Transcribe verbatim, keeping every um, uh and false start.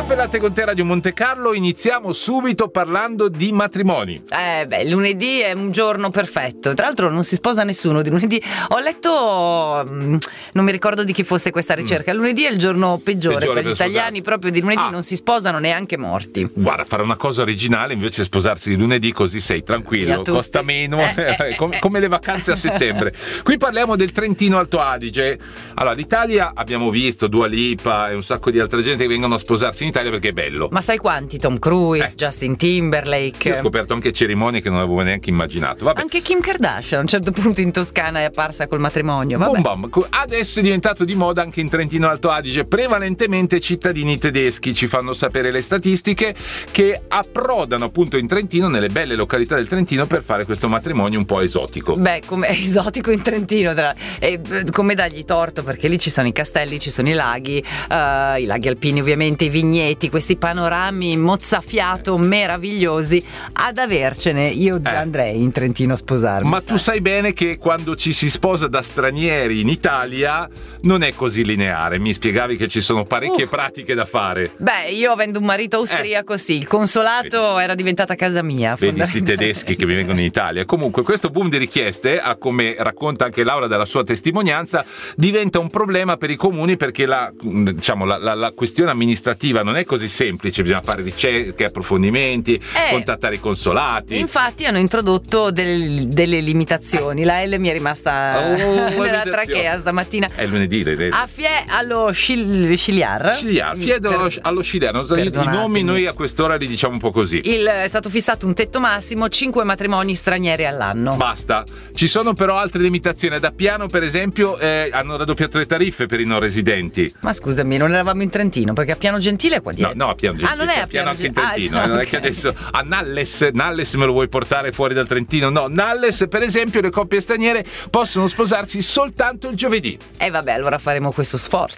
Caffè Latte con te, Radio Monte Carlo. Iniziamo subito parlando di matrimoni. Eh beh, lunedì è un giorno perfetto. Tra l'altro non si sposa nessuno di lunedì. Ho letto, non mi ricordo di chi fosse questa ricerca. Lunedì è il giorno peggiore, peggiore per gli per italiani, sposarsi. Proprio di lunedì ah. non si sposano neanche morti. Guarda, fare una cosa originale invece sposarsi di lunedì, così sei tranquillo, costa meno, eh, come, come le vacanze a settembre. Qui parliamo del Trentino Alto Adige. Allora, l'Italia abbiamo visto Dua Lipa e un sacco di altra gente che vengono a sposarsi in Italia perché è bello. Ma sai quanti? Tom Cruise, eh. Justin Timberlake. Io ho scoperto anche cerimonie che non avevo neanche immaginato. Vabbè. Anche Kim Kardashian a un certo punto in Toscana è apparsa col matrimonio. Vabbè. Boom, bam. Adesso è diventato di moda anche in Trentino Alto Adige, prevalentemente cittadini tedeschi. Ci fanno sapere le statistiche che approdano appunto in Trentino, nelle belle località del Trentino, per fare questo matrimonio un po' esotico. Beh, come esotico in Trentino, tra... e, come dargli torto, perché lì ci sono i castelli, ci sono i laghi, uh, i laghi alpini ovviamente, i vigneti, questi panorami mozzafiato meravigliosi. Ad avercene io eh. andrei in Trentino a sposarmi. Ma sai. Tu sai bene che quando ci si sposa da stranieri in Italia non è così lineare. Mi spiegavi che ci sono parecchie uh. pratiche da fare. Beh, io avendo un marito austriaco, eh. sì, il consolato Vedi. era diventata casa mia. Vedi sti tedeschi che mi vengono in Italia. Comunque questo boom di richieste, a come racconta anche Laura dalla sua testimonianza, diventa un problema per i comuni, perché la, diciamo, la, la, la questione amministrativa non è così semplice, bisogna fare ricerche, approfondimenti, eh, contattare i consolati. Infatti hanno introdotto del, delle limitazioni. La L mi è rimasta oh, nella trachea stamattina. È lunedì, le A Fie allo Scil- Sciliar. Sciliar, Fie per, allo Sciliar. I nomi noi a quest'ora li diciamo un po' così. Il, è stato fissato un tetto massimo, cinque matrimoni stranieri all'anno. Basta. Ci sono però altre limitazioni. Ad Appiano, per esempio, eh, hanno raddoppiato le tariffe per i non residenti. Ma scusami, non eravamo in Trentino, perché Appiano Gentile è qua dietro. No, no, Appiano Gentile. Ah, non è Appiano, Appiano Appiano anche in Trentino. Ah, non okay. è che adesso a Nalles, Nalles me lo vuoi portare fuori dal Trentino? No, Nalles, per esempio, le coppie straniere possono sposarsi soltanto il giovedì. E eh, vabbè, allora faremo questo sforzo.